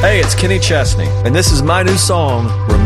Hey, it's Kenny Chesney, and this is my new song,